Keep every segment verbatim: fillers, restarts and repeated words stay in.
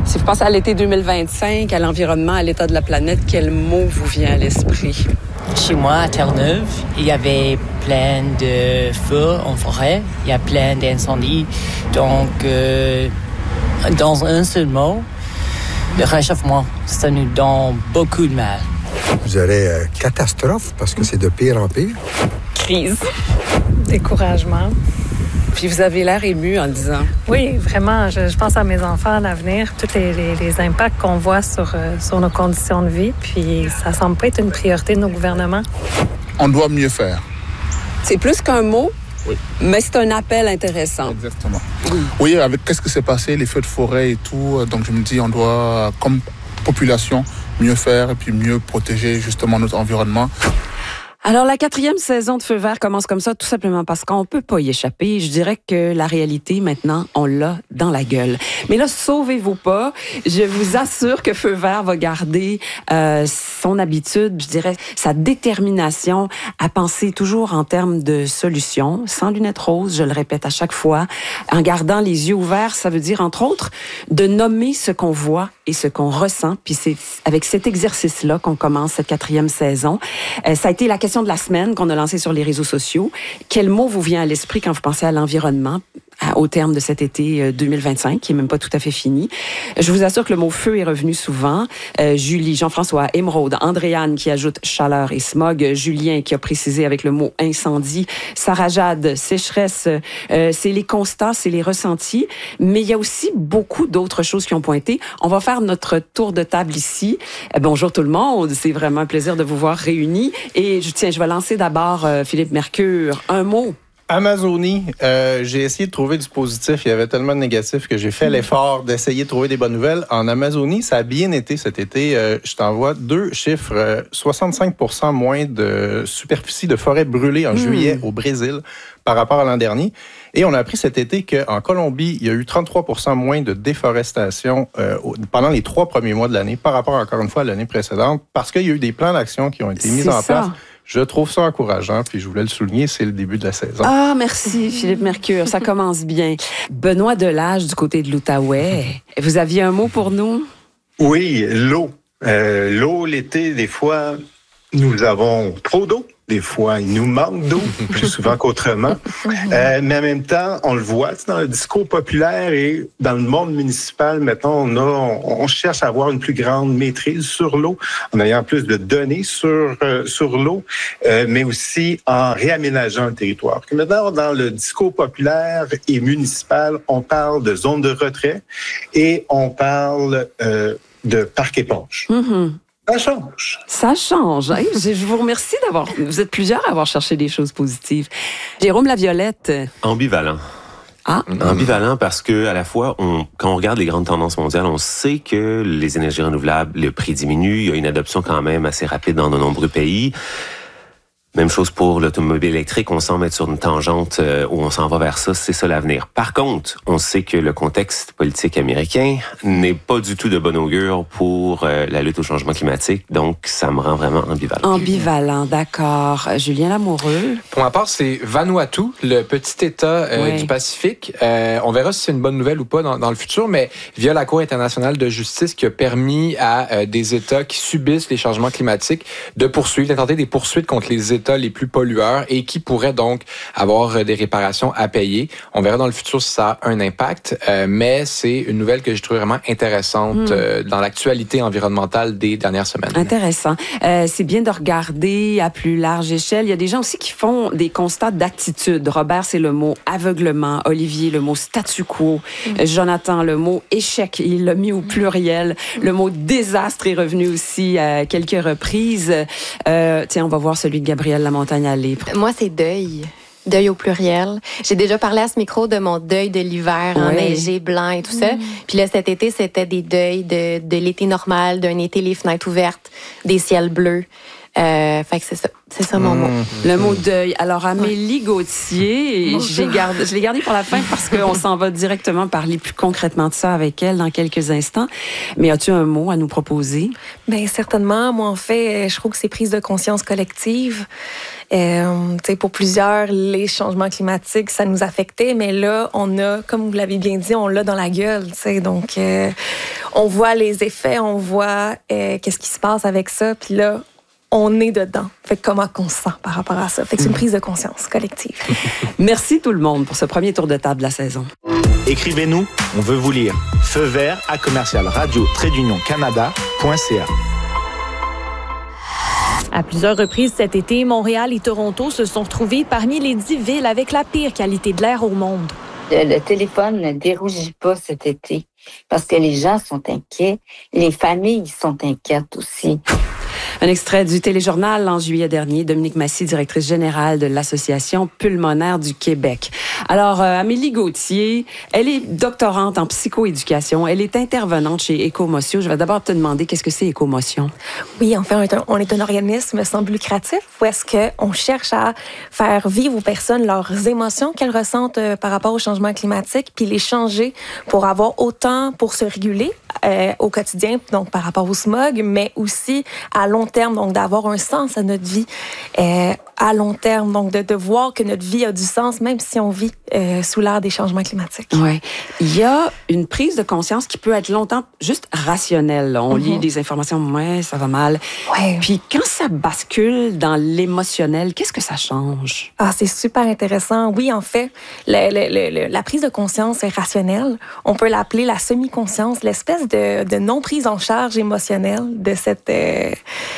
Si vous pensez à l'été deux mille vingt-cinq, à l'environnement, à l'état de la planète, quel mot vous vient à l'esprit? Chez moi, à Terre-Neuve, il y avait plein de feux en forêt, il y a plein d'incendies. Donc, euh, dans un seul mot, le réchauffement, ça nous donne beaucoup de mal. Je dirais euh, catastrophe, parce que c'est de pire en pire. Crise. Découragement. Puis vous avez l'air ému en le disant. Oui, vraiment. Je, je pense à mes enfants, à l'avenir, tous les, les, les impacts qu'on voit sur, euh, sur nos conditions de vie. Puis ça semble pas être une priorité de nos gouvernements. On doit mieux faire. C'est plus qu'un mot, oui. Mais c'est un appel intéressant. Exactement. Oui, oui, avec qu'est-ce qui s'est passé, les feux de forêt et tout. Donc je me dis, on doit, comme population, mieux faire et puis mieux protéger justement notre environnement. Alors, la quatrième saison de Feu vert commence comme ça, tout simplement parce qu'on peut pas y échapper. Je dirais que la réalité, maintenant, on l'a dans la gueule. Mais là, sauvez-vous pas. Je vous assure que Feu vert va garder euh, son habitude, je dirais, sa détermination à penser toujours en termes de solutions, sans lunettes roses, je le répète à chaque fois. En gardant les yeux ouverts, ça veut dire, entre autres, de nommer ce qu'on voit et ce qu'on ressent. Puis c'est avec cet exercice-là qu'on commence cette quatrième saison. Euh, ça a été la question de la semaine qu'on a lancée sur les réseaux sociaux. Quel mot vous vient à l'esprit quand vous pensez à l'environnement au terme de cet été deux mille vingt-cinq, qui est même pas tout à fait fini? Je vous assure que le mot feu est revenu souvent. Euh, Julie, Jean-François, Émeraude, Andréane qui ajoute chaleur et smog, Julien qui a précisé avec le mot incendie, Sarah Jade, sécheresse, euh, c'est les constats, c'est les ressentis, mais il y a aussi beaucoup d'autres choses qui ont pointé. On va faire notre tour de table ici. Euh, bonjour tout le monde, c'est vraiment un plaisir de vous voir réunis. Et je, tiens, je vais lancer d'abord euh, Philippe Mercure. Un mot. Amazonie, euh, j'ai essayé de trouver du positif. Il y avait tellement de négatifs que j'ai fait l'effort d'essayer de trouver des bonnes nouvelles. En Amazonie, ça a bien été cet été. Euh, je t'envoie deux chiffres. Euh, soixante-cinq pour cent moins de superficie de forêt brûlée en mmh. juillet au Brésil par rapport à l'an dernier. Et on a appris cet été qu'en Colombie, il y a eu trente-trois pour cent moins de déforestation euh, pendant les trois premiers mois de l'année par rapport, encore une fois, à l'année précédente, parce qu'il y a eu des plans d'action qui ont été mis C'est en ça. place. Je trouve ça encourageant, puis je voulais le souligner, c'est le début de la saison. Ah, merci Philippe Mercure, ça commence bien. Benoît Delage du côté de l'Outaouais, vous aviez un mot pour nous? Oui, l'eau. Euh, l'eau, l'été, des fois, nous avons trop d'eau. Des fois, il nous manque d'eau, plus souvent qu'autrement. Euh, mais en même temps, on le voit dans le discours populaire et dans le monde municipal, maintenant, on, a, on, on cherche à avoir une plus grande maîtrise sur l'eau, en ayant plus de données sur, euh, sur l'eau, euh, mais aussi en réaménageant le territoire. Maintenant, dans le discours populaire et municipal, on parle de zones de retrait et on parle euh, de parc éponge. Mm-hmm. Ça change. Ça change. Hey, je vous remercie d'avoir... Vous êtes plusieurs à avoir cherché des choses positives. Jérôme Laviolette. Ambivalent. Ah. Ambivalent parce que à la fois, on, quand on regarde les grandes tendances mondiales, on sait que les énergies renouvelables, le prix diminue. Il y a une adoption quand même assez rapide dans de nombreux pays. Même chose pour l'automobile électrique, on semble être sur une tangente où on s'en va vers ça, c'est ça l'avenir. Par contre, on sait que le contexte politique américain n'est pas du tout de bon augure pour euh, la lutte au changement climatique, donc ça me rend vraiment ambivalent. Ambivalent, d'accord. Julien Lamoureux. Pour ma part, c'est Vanuatu, le petit État euh, oui. du Pacifique. Euh, on verra si c'est une bonne nouvelle ou pas dans, dans le futur, mais via la Cour internationale de justice qui a permis à euh, des États qui subissent les changements climatiques de poursuivre, d'intenter des poursuites contre les États les plus pollueurs et qui pourraient donc avoir des réparations à payer. On verra dans le futur si ça a un impact, euh, mais c'est une nouvelle que j'ai trouvée vraiment intéressante mmh. euh, dans l'actualité environnementale des dernières semaines. Intéressant. Euh, c'est bien de regarder à plus large échelle. Il y a des gens aussi qui font des constats d'attitude. Robert, c'est le mot aveuglement. Olivier, le mot statu quo. Mmh. Jonathan, le mot échec. Il l'a mis au pluriel. Mmh. Le mot désastre est revenu aussi à quelques reprises. Euh, tiens, on va voir celui de Gabriel Lamontagne-Allé. Moi, c'est deuil. Deuil au pluriel. J'ai déjà parlé à ce micro de mon deuil de l'hiver, oui. enneigé, blanc et tout mmh. ça. Puis là, cet été, c'était des deuils de, de l'été normal, d'un été les fenêtres ouvertes, des ciels bleus. Euh, fait que c'est ça, c'est ça mon mmh. mot. Le mot deuil. Alors, Amélie Gauthier, et j'ai gardé, je l'ai gardé pour la fin parce qu'on s'en va directement parler plus concrètement de ça avec elle dans quelques instants. Mais as-tu un mot à nous proposer? Bien, certainement. Moi, en fait, je trouve que c'est prise de conscience collective. Euh, pour plusieurs, les changements climatiques, ça nous affectait, mais là, on a, comme vous l'avez bien dit, on l'a dans la gueule. T'sais, donc, euh, on voit les effets, on voit euh, qu'est-ce qui se passe avec ça, puis là, on est dedans. Fait que comment qu'on se sent par rapport à ça? Fait que c'est une prise de conscience collective. Merci tout le monde pour ce premier tour de table de la saison. Écrivez-nous, on veut vous lire. Feu vert à commercial radio trait d'union canada point c a. À plusieurs reprises cet été, Montréal et Toronto se sont retrouvés parmi les dix villes avec la pire qualité de l'air au monde. Le, le téléphone ne dérougit pas cet été parce que les gens sont inquiets. Les familles sont inquiètes aussi. Un extrait du téléjournal en juillet dernier. Dominique Massy, directrice générale de l'Association pulmonaire du Québec. Alors, euh, Amélie Gauthier, elle est doctorante en psychoéducation. Elle est intervenante chez Écomotion. Je vais d'abord te demander qu'est-ce que c'est Écomotion? Oui, en fait, on est un, on est un organisme sans but lucratif où est-ce qu'on cherche à faire vivre aux personnes leurs émotions qu'elles ressentent euh, par rapport au changement climatique, puis les changer pour avoir autant pour se réguler euh, au quotidien, donc par rapport au smog, mais aussi à long terme, donc d'avoir un sens à notre vie euh, à long terme, donc de, de voir que notre vie a du sens, même si on vit euh, sous l'ère des changements climatiques. Oui. Il y a une prise de conscience qui peut être longtemps juste rationnelle. Là. On mm-hmm. lit des informations, ouais, ça va mal. Ouais. Puis quand ça bascule dans l'émotionnel, qu'est-ce que ça change? Ah, c'est super intéressant. Oui, en fait, le, le, le, la prise de conscience est rationnelle. On peut l'appeler la semi-conscience, l'espèce de, de non-prise en charge émotionnelle de cette... Euh,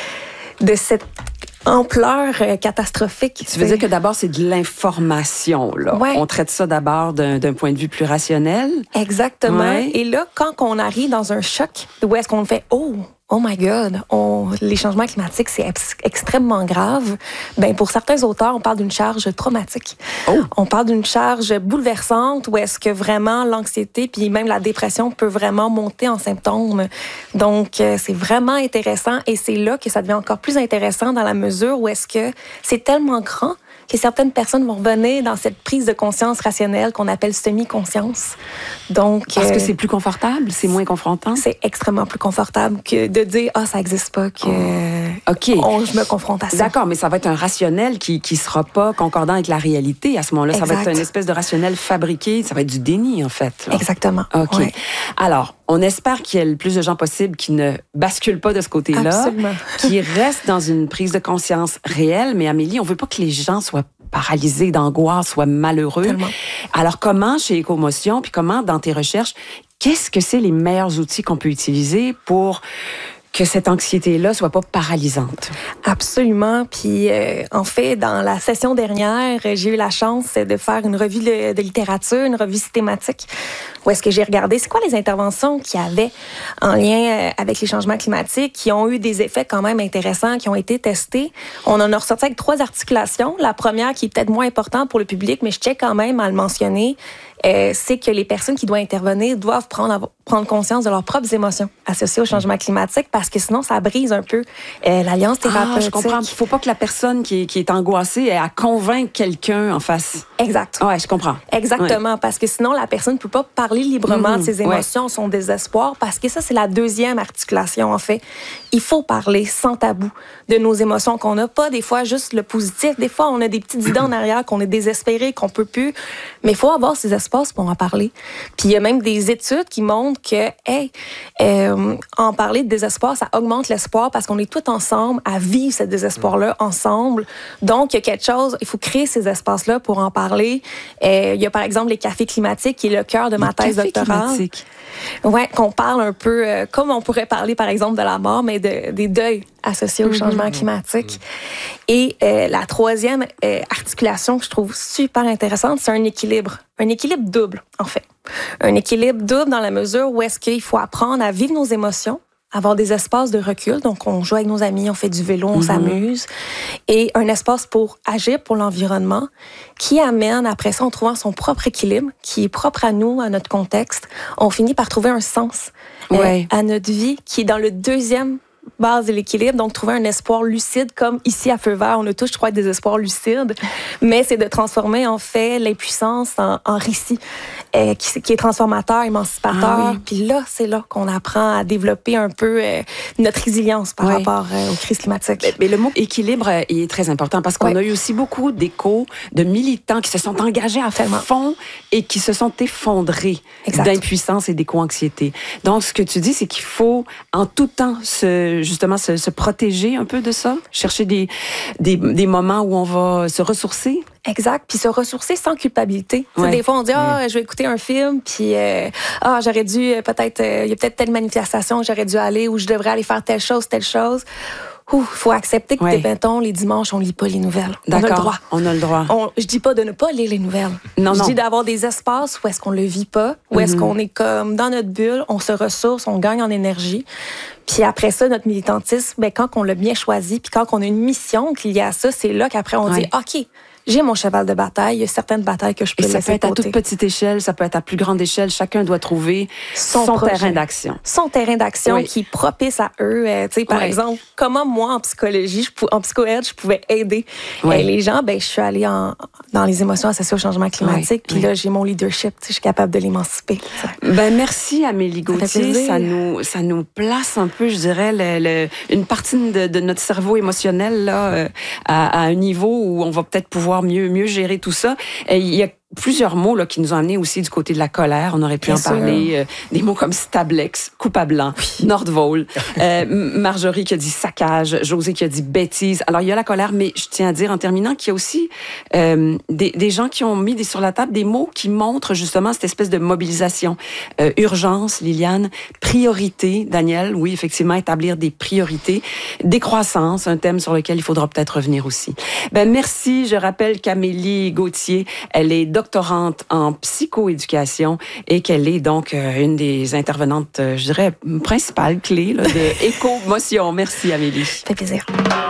de cette ampleur euh, catastrophique. Tu veux dire que d'abord, c'est de l'information, là. Ouais. On traite ça d'abord d'un, d'un point de vue plus rationnel. Exactement. Ouais. Et là, quand on arrive dans un choc, où est-ce qu'on fait « Oh! Oh my God, on, les changements climatiques, c'est ex- extrêmement grave. » Ben, pour certains auteurs, on parle d'une charge traumatique. Oh. On parle d'une charge bouleversante où est-ce que vraiment l'anxiété puis même la dépression peut vraiment monter en symptômes. Donc, euh, c'est vraiment intéressant et c'est là que ça devient encore plus intéressant dans la mesure où est-ce que c'est tellement grand que certaines personnes vont revenir dans cette prise de conscience rationnelle qu'on appelle semi-conscience. Donc, Parce euh, que c'est plus confortable, c'est moins confrontant? C'est extrêmement plus confortable que de dire « Ah, ça n'existe pas, que oh. OK. on, je me confronte à ça. » D'accord, mais ça va être un rationnel qui qui sera pas concordant avec la réalité à ce moment-là. Exact. Ça va être une espèce de rationnel fabriqué. Ça va être du déni, en fait. Là. Exactement. OK. Ouais. Alors, on espère qu'il y ait le plus de gens possible qui ne basculent pas de ce côté-là, Absolument. qui restent dans une prise de conscience réelle. Mais Amélie, on veut pas que les gens soient paralysés d'angoisse, soient malheureux. Tellement. Alors, comment chez Écomotion, puis comment dans tes recherches, qu'est-ce que c'est les meilleurs outils qu'on peut utiliser pour que cette anxiété-là soit pas paralysante? Absolument. Puis, euh, en fait, dans la session dernière, j'ai eu la chance de faire une revue de, de littérature, une revue systématique, où est-ce que j'ai regardé c'est quoi les interventions qu'il y avait en lien avec les changements climatiques, qui ont eu des effets quand même intéressants, qui ont été testés. On en a ressorti avec trois articulations. La première, qui est peut-être moins importante pour le public, mais je tiens quand même à le mentionner, Euh, c'est que les personnes qui doivent intervenir doivent prendre, prendre conscience de leurs propres émotions associées au changement climatique parce que sinon, ça brise un peu euh, l'alliance thérapeutique. Ah, je comprends. Il ne faut pas que la personne qui est, qui est angoissée ait à convaincre quelqu'un en face. Exact. Ouais, je comprends. Exactement, ouais. Parce que sinon, la personne ne peut pas parler librement mmh, de ses émotions, ouais. son désespoir, parce que ça, c'est la deuxième articulation, en fait. Il faut parler sans tabou de nos émotions qu'on n'a pas, des fois, juste le positif. Des fois, on a des petites idées en arrière, qu'on est désespéré, qu'on peut plus. Mais il faut avoir ces espaces pour en parler. Puis il y a même des études qui montrent que, hey, euh, en parler de désespoir, ça augmente l'espoir parce qu'on est tous ensemble à vivre ce désespoir-là ensemble. Donc, il y a quelque chose, il faut créer ces espaces-là pour en parler. Euh, il y a par exemple les cafés climatiques, qui est le cœur de ma thèse doctorale. Ouais, qu'on parle un peu, euh, comme on pourrait parler par exemple de la mort, mais de, des deuils associés au changement mmh. climatique. Et euh, la troisième euh, articulation que je trouve super intéressante, c'est un équilibre. Un équilibre double, en fait. Un équilibre double dans la mesure où est-ce qu'il faut apprendre à vivre nos émotions, avoir des espaces de recul. Donc, on joue avec nos amis, on fait du vélo, on mm-hmm. s'amuse. Et un espace pour agir pour l'environnement qui amène, après ça, en trouvant son propre équilibre, qui est propre à nous, à notre contexte, on finit par trouver un sens ouais. euh, à notre vie qui est dans le deuxième base de l'équilibre, donc trouver un espoir lucide, comme ici à Feu Vert, on a tous, je crois, des espoirs lucides, mais c'est de transformer en fait l'impuissance en, en récit euh, qui, qui est transformateur, émancipateur. Ah, oui. Puis là, c'est là qu'on apprend à développer un peu euh, notre résilience par oui. rapport euh, aux crises climatiques. Mais, mais le mot équilibre euh, est très important parce qu'on oui. a eu aussi beaucoup d'échos de militants qui se sont engagés à faire fond et qui se sont effondrés exact. D'impuissance et d'éco-anxiété. Donc, ce que tu dis, c'est qu'il faut en tout temps se justement se, se protéger un peu de ça, chercher des, des, des moments où on va se ressourcer. Exact, puis se ressourcer sans culpabilité. Ouais. Des fois, on dit ah, oh, je vais écouter un film, puis euh, ah, oh, j'aurais dû peut-être, il euh, y a peut-être telle manifestation, j'aurais dû aller ou je devrais aller faire telle chose, telle chose. Il faut accepter que, ouais. mettons, les dimanches, on lit pas les nouvelles. D'accord, on a le droit. On a le droit. On, je dis pas de ne pas lire les nouvelles. Non, je non. dis d'avoir des espaces où est-ce qu'on le vit pas, où mm-hmm. est-ce qu'on est comme dans notre bulle, on se ressource, on gagne en énergie. Puis après ça, notre militantisme, ben, quand on l'a bien choisi, puis quand on a une mission liée à ça, c'est là qu'après on ouais. dit, OK, j'ai mon cheval de bataille. Il y a certaines batailles que je peux laisser de côté. Ça peut être à toute petite échelle, ça peut être à plus grande échelle. Chacun doit trouver son, son terrain d'action. Son terrain d'action oui. qui est propice à eux. Euh, tu sais, par oui. exemple, comment moi, en psychologie, je, en psycho-aide, je pouvais aider oui. euh, les gens. Ben, je suis allée en, dans les émotions associées au changement climatique. Oui. Puis oui. là, j'ai mon leadership. Je suis capable de l'émanciper. Ben, merci, Amélie Gauthier. Ça, ça, nous, ça nous place un peu, je dirais, le, le, une partie de, de notre cerveau émotionnel là, euh, à, à un niveau où on va peut-être pouvoir mieux, mieux gérer tout ça. Et il y a plusieurs mots là, qui nous ont amenés aussi du côté de la colère. On aurait pu Bien en sûr. parler. Euh, des mots comme stablex, coupe à blanc, oui. Nordvol, euh, Marjorie qui a dit saccage, José qui a dit bêtise. Alors, il y a la colère, mais je tiens à dire en terminant qu'il y a aussi euh, des, des gens qui ont mis des, sur la table des mots qui montrent justement cette espèce de mobilisation. Euh, urgence, Liliane. Priorité, Daniel. Oui, effectivement, établir des priorités. Décroissance, un thème sur lequel il faudra peut-être revenir aussi. Ben, merci. Je rappelle qu'Amélie Gauthier, elle est doctorante en psychoéducation et qu'elle est donc euh, une des intervenantes, euh, je dirais, principales clés là, de Éco-motion. Merci, Amélie. Ça fait plaisir.